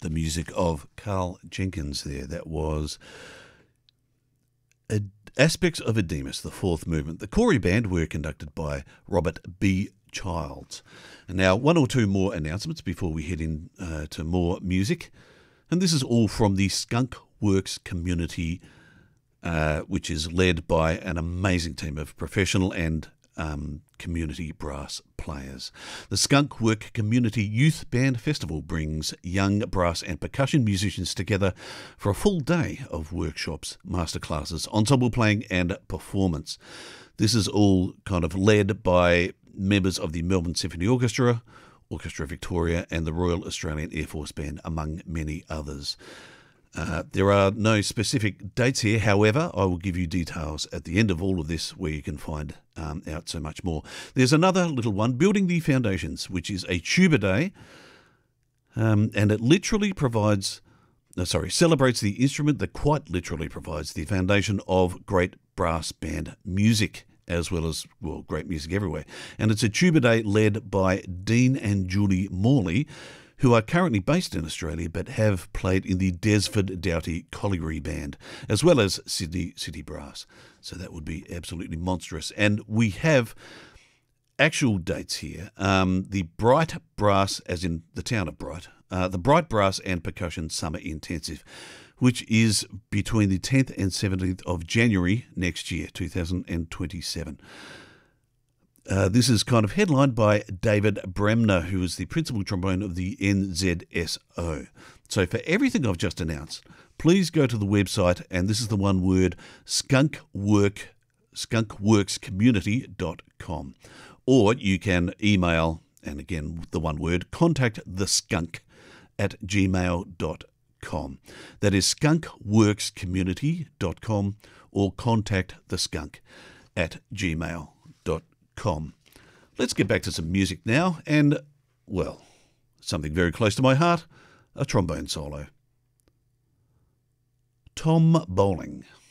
the music of Carl Jenkins there. That was Aspects of Edemus, the fourth movement. The Corey Band were conducted by Robert B. Childs. And now one or two more announcements before we head in to more music. And this is all from the Skunk Works community, which is led by an amazing team of professional and community brass players. The Skunk Work Community Youth Band Festival brings young brass and percussion musicians together for a full day of workshops, masterclasses, ensemble playing and performance. This is all kind of led by members of the Melbourne Symphony Orchestra, Orchestra Victoria and the Royal Australian Air Force Band, among many others. There are no specific dates here. However, I will give you details at the end of all of this where you can find out so much more. There's another little one, Building the Foundations, which is a tuba day, and it literally celebrates the instrument that quite literally provides the foundation of great brass band music, as well as, well, great music everywhere. And it's a tuba day led by Dean and Julie Morley, who are currently based in Australia but have played in the Desford Doughty Colliery Band, as well as Sydney City Brass. So that would be absolutely monstrous. And we have actual dates here. The Bright Brass, as in the town of Bright, the Bright Brass and Percussion Summer Intensive, which is between the 10th and 17th of January next year, 2027. This is kind of headlined by David Bremner, who is the principal trombone of the NZSO. So for everything I've just announced, please go to the website, and this is the one word, skunkworkscommunity.com. Or you can email, and again, the one word, contacttheskunk@gmail.com. That is skunkworkscommunity.com or contacttheskunk@gmail.com. Let's get back to some music now, and, well, something very close to my heart, a trombone solo. Tom Bowling.